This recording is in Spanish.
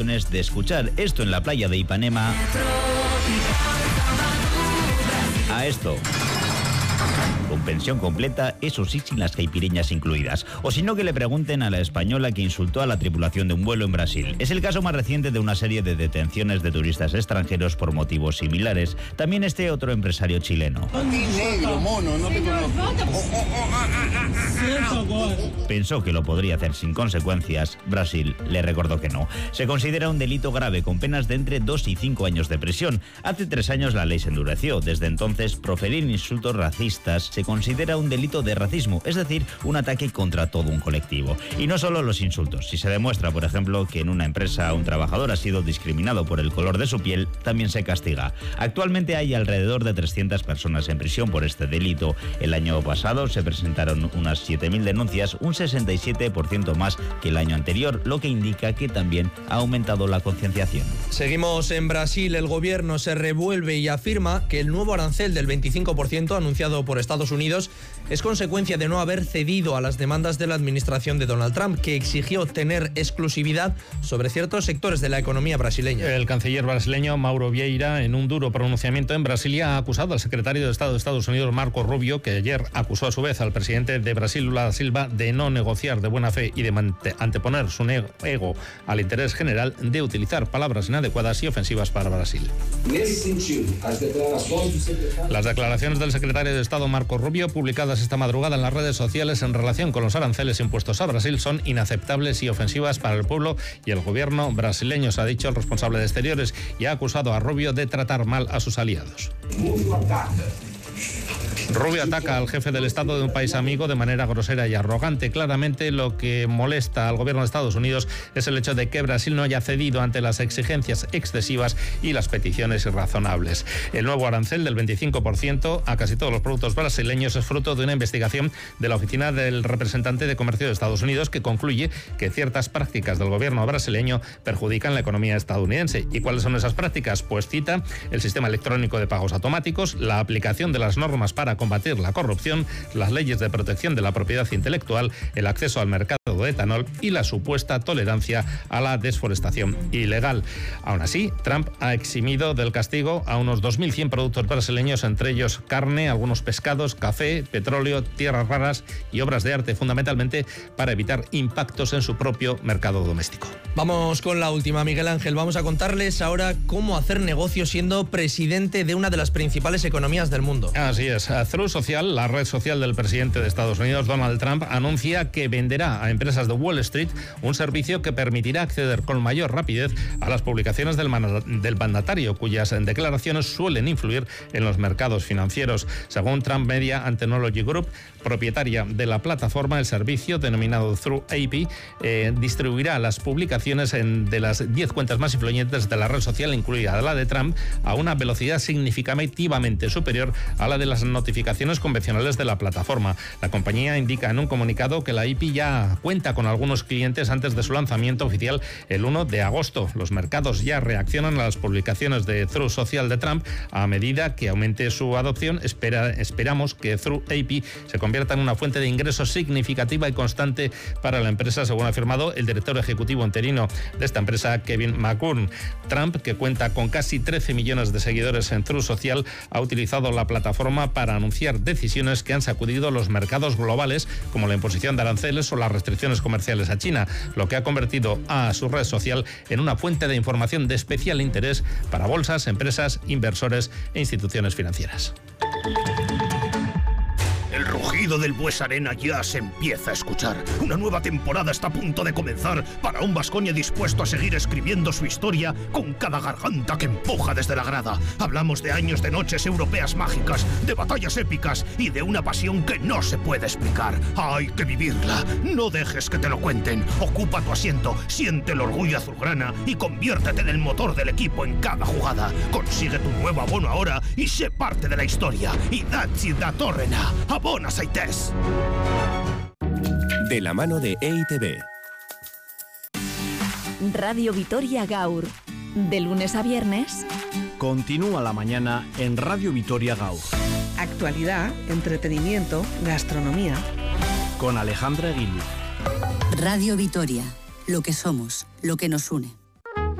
opciones de escuchar esto en la playa de Ipanema a esto. Con pensión completa, eso sí, sin las caipireñas incluidas. O si no, que le pregunten a la española que insultó a la tripulación de un vuelo en Brasil. Es el caso más reciente de una serie de detenciones de turistas extranjeros por motivos similares. También este otro empresario chileno. Negro, mono, no te conozco. Pensó que lo podría hacer sin consecuencias. Brasil le recordó que no. Se considera un delito grave con penas de entre 2 y 5 años de prisión. Hace 3 años la ley se endureció. Desde entonces, proferir insultos racistas se considera un delito de racismo, es decir, un ataque contra todo un colectivo. Y no solo los insultos. Si se demuestra, por ejemplo, que en una empresa un trabajador ha sido discriminado por el color de su piel, también se castiga. Actualmente hay alrededor de 300 personas en prisión por este delito. El año pasado se presentaron unas 7.000 denuncias, un 67% más que el año anterior, lo que indica que también ha aumentado la concienciación. Seguimos en Brasil. El gobierno se revuelve y afirma que el nuevo arancel del 25% anunciado por Estados Unidos es consecuencia de no haber cedido a las demandas de la administración de Donald Trump, que exigió tener exclusividad sobre ciertos sectores de la economía brasileña. El canciller brasileño Mauro Vieira, en un duro pronunciamiento en Brasilia, ha acusado al secretario de Estado de Estados Unidos, Marco Rubio, que ayer acusó a su vez al presidente de Brasil, Lula da Silva, de no negociar de buena fe y de anteponer su ego al interés general, de utilizar palabras inadecuadas y ofensivas para Brasil. Las declaraciones del secretario de Estado, Marco Rubio, publicadas esta madrugada en las redes sociales en relación con los aranceles impuestos a Brasil, son inaceptables y ofensivas para el pueblo y el gobierno brasileño, se ha dicho el responsable de Exteriores, y ha acusado a Rubio de tratar mal a sus aliados. Rubio ataca al jefe del Estado de un país amigo de manera grosera y arrogante. Claramente lo que molesta al gobierno de Estados Unidos es el hecho de que Brasil no haya cedido ante las exigencias excesivas y las peticiones irrazonables. El nuevo arancel del 25% a casi todos los productos brasileños es fruto de una investigación de la Oficina del Representante de Comercio de Estados Unidos, que concluye que ciertas prácticas del gobierno brasileño perjudican la economía estadounidense. ¿Y cuáles son esas prácticas? Pues cita el sistema electrónico de pagos automáticos, la aplicación de las normas para combatir la corrupción, las leyes de protección de la propiedad intelectual, el acceso al mercado de etanol y la supuesta tolerancia a la desforestación ilegal. Aún así, Trump ha eximido del castigo a unos 2.100 productos brasileños, entre ellos carne, algunos pescados, café, petróleo, tierras raras y obras de arte, fundamentalmente para evitar impactos en su propio mercado doméstico. Vamos con la última, Miguel Ángel. Vamos a contarles ahora cómo hacer negocio siendo presidente de una de las principales economías del mundo. Así es. Truth Social, la red social del presidente de Estados Unidos, Donald Trump, anuncia que venderá a empresas de Wall Street un servicio que permitirá acceder con mayor rapidez a las publicaciones del mandatario, cuyas declaraciones suelen influir en los mercados financieros. Según Trump Media and Technology Group, propietaria de la plataforma, el servicio denominado Through AP distribuirá las publicaciones de las 10 cuentas más influyentes de la red social, incluida la de Trump, a una velocidad significativamente superior a la de las notificaciones convencionales de la plataforma. La compañía indica en un comunicado que la IP ya cuenta con algunos clientes antes de su lanzamiento oficial el 1 de agosto. Los mercados ya reaccionan a las publicaciones de Truth Social de Trump. A medida que aumente su adopción, esperamos que Through AP se convierta en una fuente de ingresos significativa y constante para la empresa, según ha afirmado el director ejecutivo interino de esta empresa, Kevin McCurn. Trump, que cuenta con casi 13 millones de seguidores en Truth Social, ha utilizado la plataforma para anunciar decisiones que han sacudido los mercados globales, como la imposición de aranceles o las restricciones comerciales a China, lo que ha convertido a su red social en una fuente de información de especial interés para bolsas, empresas, inversores e instituciones financieras. El rugido del Bues Arena ya se empieza a escuchar. Una nueva temporada está a punto de comenzar para un Baskonia dispuesto a seguir escribiendo su historia con cada garganta que empuja desde la grada. Hablamos de años de noches europeas mágicas, de batallas épicas y de una pasión que no se puede explicar. Hay que vivirla. No dejes que te lo cuenten. Ocupa tu asiento, siente el orgullo azulgrana y conviértete en el motor del equipo en cada jugada. Consigue tu nuevo abono ahora y sé parte de la historia. Idatzi datorrena. Abona Saites. De la mano de EITB. Radio Vitoria Gaur. De lunes a viernes. Continúa la mañana en Radio Vitoria Gaur. Actualidad, entretenimiento, gastronomía. Con Alejandra Aguilar. Radio Vitoria. Lo que somos, lo que nos une.